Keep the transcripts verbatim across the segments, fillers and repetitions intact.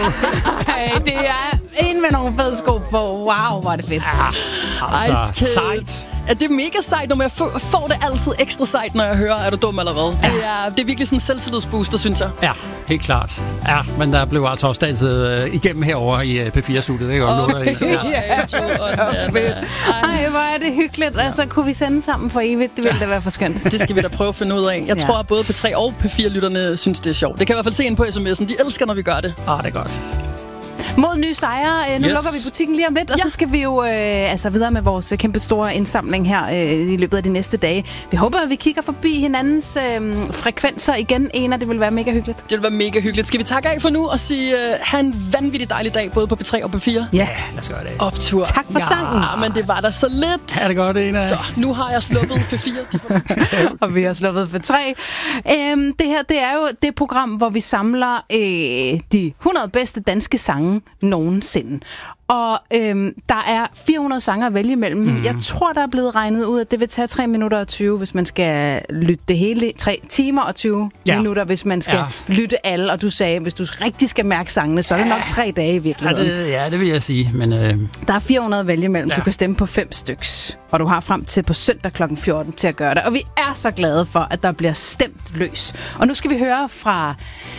Ej, det er en med nogle fede sko på. Wow, hvor er det fedt. Ja, altså, sejt. Ja, det er mega sejt, når jeg får, får det altid ekstra sejt, når jeg hører, er du dum eller hvad? Ja. Det, er, det er virkelig sådan en selvtillidsbooster, synes jeg. Ja, helt klart. Ja, men der blev altså også danset uh, igennem herover i uh, P fire-studiet. Ikke? Okay. Ja, ja, så fedt. Ej, hvor er det hyggeligt. Altså, kunne vi sende sammen for evigt? Det ville da være for skønt. Det skal vi da prøve at finde ud af. Jeg ja. tror, at både P tre og P fire-lytterne synes, det er sjovt. Det kan jeg i hvert fald se ind på sms'en. De elsker, når vi gør det. Ah, det er godt. Mod nye sejre. Nu yes. lukker vi butikken lige om lidt, og ja. så skal vi jo øh, altså videre med vores kæmpe store indsamling her øh, i løbet af de næste dage. Vi håber, at vi kigger forbi hinandens øh, frekvenser igen. En af det vil være mega hyggeligt. Det vil være mega hyggeligt. Skal vi takke af for nu og sige, øh, have en vanvittig dejlig dag, både på P tre og P fire? Ja, lad os gøre det. Optur. Tak for ja. sangen. Ja, men det var da så lidt. Ja, det godt, Ena. Så nu har jeg sluppet P fire. Og vi har sluppet P tre. Øhm, det her, det er jo det program, hvor vi samler øh, de hundrede bedste danske sange nogensinde. Og øhm, der er fire hundrede sange at vælge imellem. Mm. Jeg tror, der er blevet regnet ud, at det vil tage tre minutter og tyve, hvis man skal lytte det hele. tre timer og tyve ja. minutter, hvis man skal ja. lytte alle. Og du sagde, hvis du rigtig skal mærke sangene, så er det nok tre dage i virkeligheden. Ja, det, ja, det vil jeg sige. Men, øh... der er fire hundrede at vælge imellem. Ja. Du kan stemme på fem styks. Og du har frem til på søndag klokken fjorten til at gøre det. Og vi er så glade for, at der bliver stemt løs. Og nu skal vi høre fra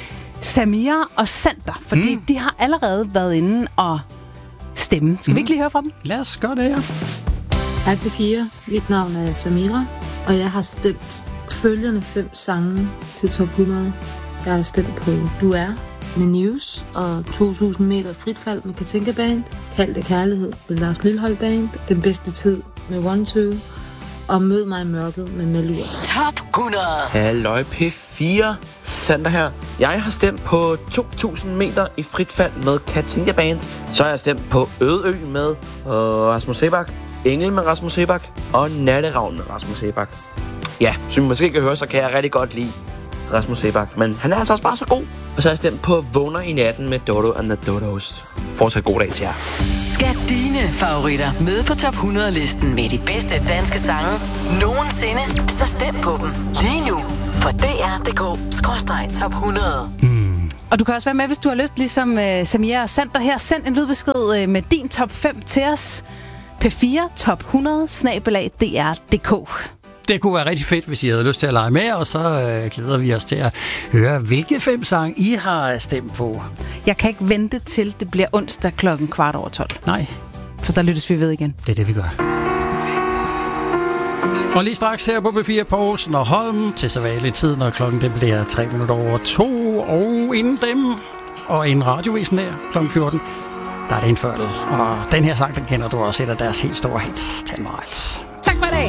Samira og Sander, fordi mm. de har allerede været inde og stemme. Skal mm. vi ikke lige høre fra dem? Lad os gøre det, ja. Hej P fire, mit navn er Samira, og jeg har stemt følgende fem sange til top hundrede. Jeg har stemt på Du Er med News og to tusind meter fritfald med Katinka Band, Kald det Kærlighed med Lars Lilholt Band, Den Bedste Tid med One Two og Mød mig i mørket med Melur. Top hundrede. Halløj P fire, Sander her. Jeg har stemt på to tusind meter i frit fald med Katinka Band. Så har jeg stemt på Øde Ø med uh, Rasmus Sebak, Engel med Rasmus Sebak og Natteravn med Rasmus Sebak. Ja, som I måske kan høre, så kan jeg rigtig godt lide Rasmus Sebak, men han er altså også bare så god. Og så har jeg stemt på Vågner i natten med Dodo and the Dodos. Fortsat god dag til jer. Skal dine favoritter med på top hundrede-listen med de bedste danske sange nogensinde, så stem på dem lige nu på d r punktum d k skråstreg top hundrede. Mm. Og du kan også være med, hvis du har lyst, ligesom uh, Samia og Sander her. Send en lydbesked uh, med din top fem til os. P fire top hundrede snabel-a d r punktum d k. Det kunne være rigtig fedt, hvis I havde lyst til at lege med, og så øh, glæder vi os til at høre, hvilke fem sange I har stemt på. Jeg kan ikke vente til det bliver onsdag klokken kvart over tolv. Nej. For så lyttes vi ved igen. Det er det, vi gør. Og lige straks her på P fire, Poulsen og Holm til så vanlig tid, når klokken det bliver tre minutter over to, og inden dem, og inden radiovisen der klokken fjorten, der er det en førtel. Og den her sang, den kender du også, et af deres helt store hits. Tag mig alt.